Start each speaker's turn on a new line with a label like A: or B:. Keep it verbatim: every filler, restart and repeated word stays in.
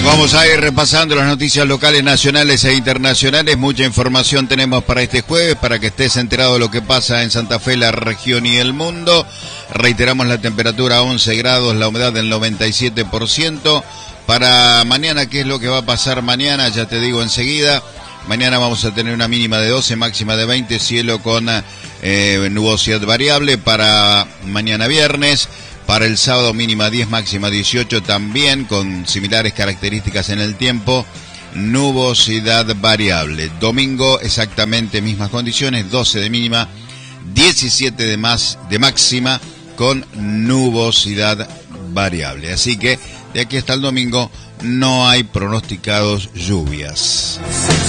A: Vamos a ir repasando las noticias locales, nacionales e internacionales. Mucha información tenemos para este jueves, para que estés enterado de lo que pasa en Santa Fe, la región y el mundo. Reiteramos la temperatura a once grados, la humedad del noventa y siete por ciento. Para mañana, ¿qué es lo que va a pasar mañana? Ya te digo enseguida. Mañana vamos a tener una mínima de doce, máxima de veinte, cielo con eh, nubosidad variable. Para mañana viernes, para el sábado mínima diez, máxima dieciocho, también con similares características en el tiempo, nubosidad variable. Domingo exactamente mismas condiciones, doce de mínima, diecisiete de, más, de máxima con nubosidad variable. Así que de aquí hasta el domingo no hay pronosticados lluvias.